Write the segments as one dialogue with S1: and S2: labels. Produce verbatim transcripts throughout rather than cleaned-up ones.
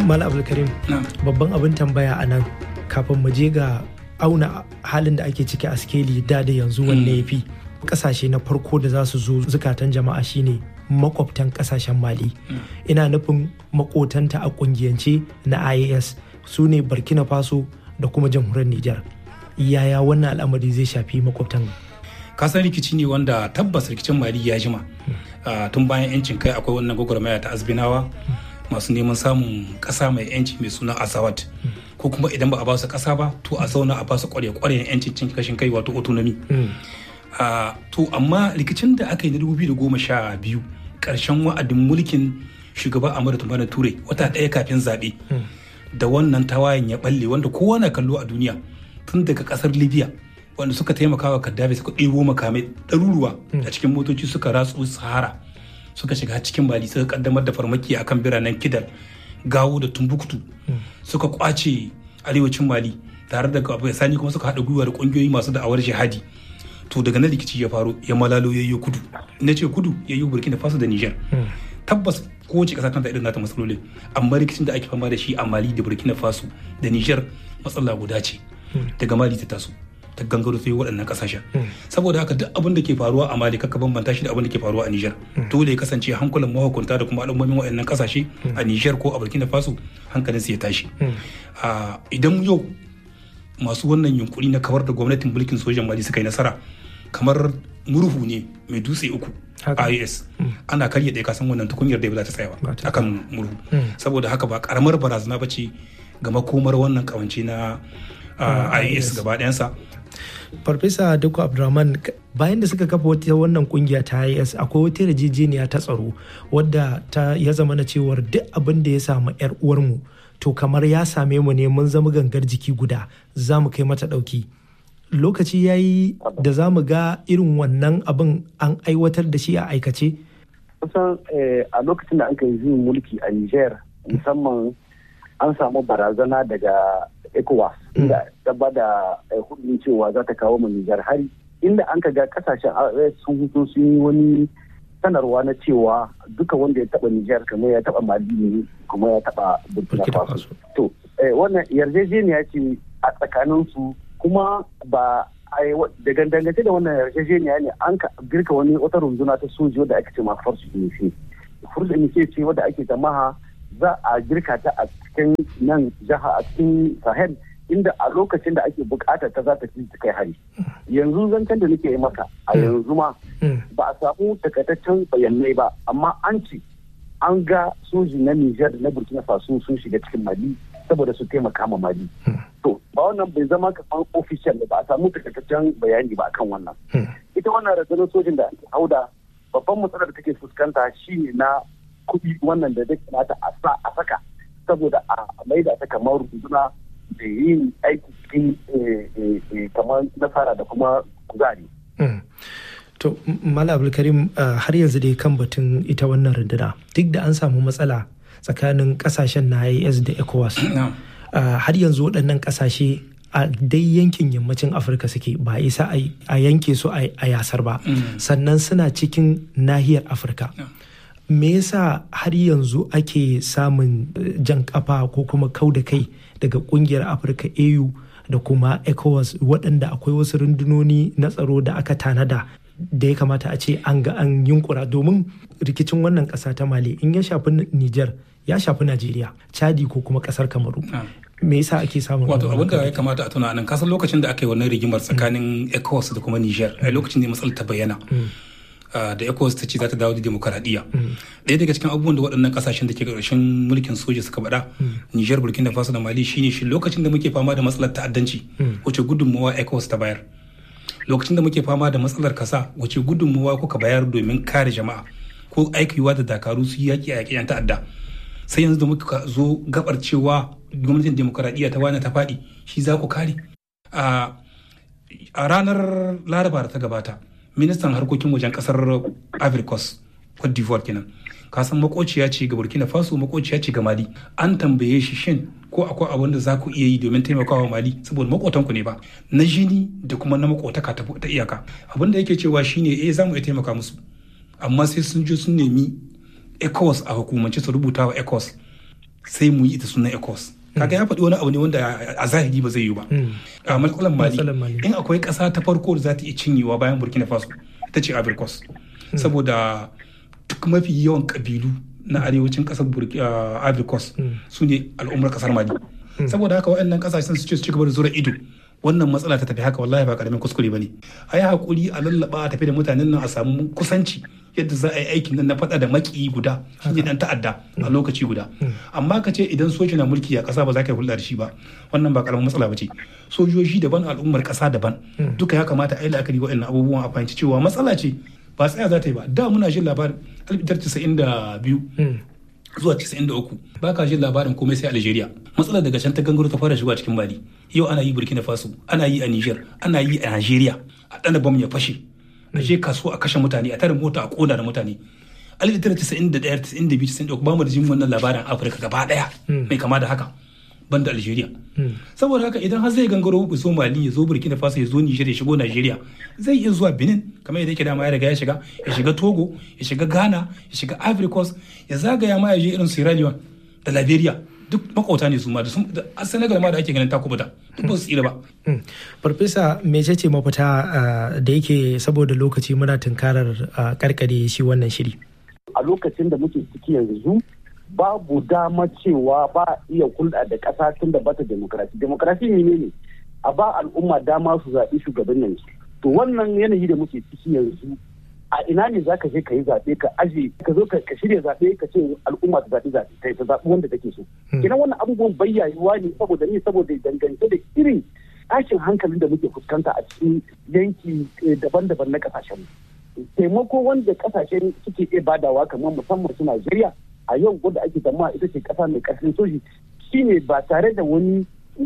S1: Malam Abdulkarim, babban abin tambaya a nan kafin mu je ga auna halin da ake ciki a skeli da da yanzu wanne ya fi. Kasashe na farko da za su zo zukatan jama'a shine makwabtan kasashen Mali. Ina nufin makotanta a kungiyance na I A S su ne Burkina Faso da kuma jamhuriyar Nijar. Yaya wannan al'amari zai shafi makwabtan?
S2: Kasan rikici ne wanda tabbas rikicin Mali ya jima. Tun bayan yancin kai akwai wannan gwagwarmaya ta Azbinawa masu neman samun kasa mai yanci mai suna Azawad. Ko kuma idan ba a ba su kasa ba to a zauna a ba su kwarya-kwaryan yancin cin kashin kai wato autonomy. Uh, to amma rikicin da aka yi na dubu biyu da goma sha biyu ƙarshen wa'adin mulkin shugaba Ahmadu Tumani Ture wata ɗaya kafin zaɓe mm. da wannan tawayen ya balle wanda kowa na kallo a duniya tun daga ƙasar Libya wanda suka taimaka wa Gaddafi suka ɗebo makamai ɗaruruwa mm. a cikin motoci suka ratsu Sahara suka shiga cikin Mali suka kaddamar da farmaki akan biranen Kidal, Gawo da Tumbuktu mm. suka kwace arewacin Mali tare da sani kuma suka haɗa gwiwa da ƙungiyoyi masu da'awar jihadi. To daga nan rikici ya faru ya malalo ya yi kudu na ce kudu ya yi Burkina Faso da Niger tabbas kowace kasa tana da irin nata matsaloli amma rikicin da ake fama da shi a Mali da Burkina Faso da Niger matsala guda ce daga Mali ta taso ta gangaro sai waɗannan kasashen saboda haka duk abin da ke faruwa a Mali kaka bambanta shi da abin da ke faruwa a Niger dole ya kasance hankulan mahukunta da kuma al'ummomin waɗannan kasashe a Niger ko a Burkina Faso hankalin su ya tashi idan yau masu wannan yunkuri na kawar da gwamnatin mulkin sojan Mali suka yi nasara kamar murhu ne mai dutse uku I A S ana karya ɗaya kasan wannan tukunyar da ba za ta tsaya ba akan murhu saboda haka ba karamar barazana ba ce ga makomar wannan kawance na I A S gaba ɗayansa.
S1: Farfesa Dukku Abdurrahman, bayan da suka kafa wata wannan kungiya ta I A S akwai wata yarjejeniya ta tsaro wadda ta ya zama na cewar duk abin da ya samu yar uwarmu to kamar ya same mu ne mun zama gangar jiki guda za mu kai mata ɗauki. Lokaci ya yi da za mu ga irin wannan abin an aiwatar da shi a aikace?
S3: Kusan a lokacin da an kai zuwa mulki a Niger musamman an samu barazana daga ECOWAS inda ta ba da hudun cewa za ta kawo mu Niger hari inda an ka ga kasashen sun hutu sun yi wani sanarwa na cewa duka wanda ya taba Niger kamar ya taba Mali ne kuma ya taba Burkina Faso. To wannan yarjejeniya ce a tsakaninsu kuma ba da dangance da wannan yarjejeniya ne an girka wani wata runduna ta soji wadda ake ce ma force unifié. Force unifié ce wadda ake tamaha za a girka ta a cikin nan jiha a cikin Sahel inda a lokacin da ake bukatar ta za ta fi kai hari. Yanzu zancen da nake yi maka a yanzu ma ba a samu takaitaccen bayanai ba amma an ce an ga soji na Niger da na Burkina Faso sun shiga cikin Mali saboda su taimaka ma Mali. To ba wannan bai zama kamar official ba a samu takaitaccen bayani ba akan wannan. Ita wannan rundunar sojin da ake hauda babban matsalar da take fuskanta shine na kuɗi wannan da zai kamata a sa a saka saboda a maida ta kamar runduna da yin aiki cikin kamar nasara da kuma kuzari.
S1: To Malam Abdulkarim har yanzu dai kan batun ita wannan runduna duk da an samu matsala tsakanin kasashen na I A S da ECOWAS. Har yanzu waɗannan kasashe a dai yankin yammacin Afirka suke ba isa a yanke su a yasar ba sannan suna cikin nahiyar Afirka. Me yasa har yanzu ake samun jan kafa ko kuma kau da kai daga kungiyar Afirka A U da kuma ECOWAS waɗanda akwai wasu rundunoni na tsaro da aka tanada da ya kamata a ce an ga an yunkura domin rikicin wannan ƙasa ta Mali in ya shafi Niger ya shafi Najeriya, Chadi ko kuma ƙasar Kamaru. Me yasa ake samun
S2: wato abin da ya kamata a tuna nan kasan lokacin da aka yi wannan rigimar tsakanin ECOWAS da kuma Niger a lokacin da matsalar ta bayyana da ECOWAS ta ce za ta dawo da demokaradiyya. Ɗaya daga cikin abubuwan da waɗannan ƙasashen da ke ƙarshen mulkin soja suka faɗa Niger, Burkina Faso da Mali shine shi lokacin da muke fama da matsalar ta'addanci wace gudunmawa ECOWAS ta bayar. Lokacin da muke fama da matsalar kasa wace gudunmawa kuka bayar domin kare jama'a ko aikiwa da dakaru su yaƙi a yaƙi 'yan ta'adda. Sai yanzu da muka zo gabar cewa gwamnatin demokaradiyya ta wani ta faɗi shi za ku kare. A ranar Laraba da ta gabata ministan harkokin wajen kasar Ivory Coast, Cote d'Ivoire kenan, kasan makociya ce ga Burkina Faso, makociya ce ga Mali. An tambaye shi shin ko akwai abin da za ku iya yi domin taimakawa Mali saboda makotanku ne ba na jini da kuma na makotaka ta iyaka. Abin da yake cewa shine eh za mu iya taimaka musu amma sai sun je sun nemi ECOWAS a hukumance su rubuta wa ECOWAS sai mu yi ita sunan ECOWAS. Kaga ya faɗi wani abu ne wanda a zahiri ba zai yi ba. A matsalan Mali in akwai ƙasa ta farko da za ta iya cinyewa bayan Burkina Faso ita ce Ivory Coast. Saboda duk mafi yawan ƙabilu na arewacin ƙasar Ivory Coast su ne al'ummar ƙasar Mali. Saboda haka waɗannan ƙasashen su ce su ci gaba da zura ido. Wannan matsala ta tafi haka wallahi ba karamin kuskure bane. A yi hakuri a lallaba a tafi da mutanen nan a samu kusanci yadda za a yi aikin nan na faɗa da maki guda shine dan ta'adda a lokaci guda. Amma ka ce idan soja na mulki a ƙasa ba za ka yi hulɗa da shi ba wannan ba karamin matsala ba ce. Sojoji daban al'ummar ƙasa daban duka ya kamata a yi la'akari waɗannan abubuwan a fahimci cewa matsala ce ba tsaya za ta yi ba. Da muna jin labarin alif tara casa'in da biyu zuwa casa'in da uku ba ka jin labarin komai sai Algeria. Matsalar daga can ta gangaro ta fara shiga cikin Mali. Yau ana yi Burkina Faso, ana yi a Niger, ana yi a Nigeria. A ɗana bam ya fashe. A je kasuwa a kashe mutane, a tare mota a koda da mutane. alif tara casa'in da ɗaya, casa'in da biyu, casa'in da uku ba mu da jin wannan labarin Afirka gaba ɗaya mai kama da haka. Banda Algeria. Saboda haka idan har zai gangaro ya zo Mali, ya zo Burkina Faso, ya zo Niger, ya shigo Nigeria, zai iya zuwa Benin kamar yadda yake dama ya riga ya shiga, ya shiga Togo, ya shiga Ghana, ya shiga Ivory Coast, ya zagaya ma ya je irin Sierra Leone da Liberia. Duk makauta ne su ma da Senegal ma da ake ganin takubuta duk ba su tsira ba.
S1: Farfesa mece ce mafita da yake saboda lokaci muna tunkarar karkare shi wannan shiri?
S3: A lokacin da muke ciki yanzu babu dama cewa ba iya hulɗa da ƙasa tun da bata demokrasi. Demokrasi ne ne a ba al'umma dama su zaɓi shugabannin su. To wannan yanayi da muke ciki yanzu a ina ne za ka je ka yi zaɓe ka aje ka zo ka shirya zaɓe ka ce al'umma ta zaɓi zaɓe kai ta zaɓi wanda take so. Kenan wannan abubuwan bayyayuwa ne saboda ne saboda dangance da irin tashin hankalin da muke fuskanta a cikin yanki daban-daban na ƙasashen. Taimako wanda ƙasashen suke iya badawa kamar musamman su Najeriya a yau wanda ake zama ita ce ƙasa mai ƙarfin soji shine ba tare da wani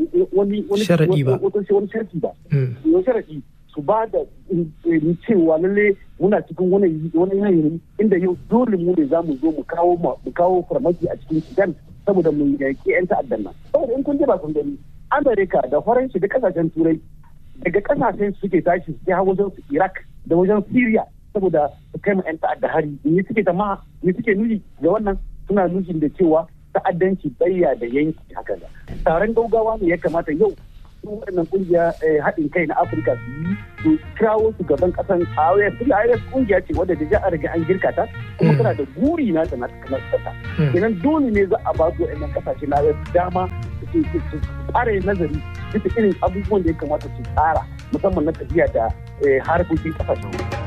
S3: wani wani
S1: sharadi ba.
S3: Wani sharadi ba. Wani sharadi su ba da cewa lalle muna cikin wani yanayi inda yau dole mu ne za mu zo mu kawo mu kawo farmaki a cikin Sudan saboda mu yaƙi 'yan ta'addan nan. Saboda in kun je ba kun gani Amerika da Faransa da kasashen Turai daga kasashen suke tashi su kai wajen su Iraq da wajen Syria saboda su kai ma 'yan ta'adda hari. Me suke ta ma me suke nuni ga wannan suna nufin da cewa ta'addanci bayya da yanki haka da. Taron gaugawa ne ya kamata yau waɗannan kungiya haɗin kai na Afirka su yi su kirawo su gaban ƙasan A O S. A O S kungiya ce wadda da a riga an girka ta kuma tana da guri na ta na ƙasa. Kenan dole ne za a ba su waɗannan ƙasashe na A O S dama su tsara nazari bisa irin abubuwan da ya kamata su tsara musamman na tafiya da harkokin ƙasashen.